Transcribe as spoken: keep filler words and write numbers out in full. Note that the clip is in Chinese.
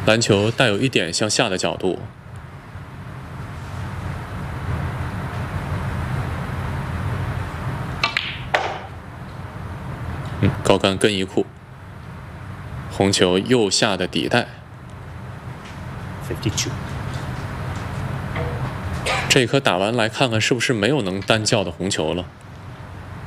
篮球带有一点向下的角度。嗯，高杆更一库。红球右下的底带。 fifty-two。 这一颗打完，来看看是不是没有能单叫的红球了。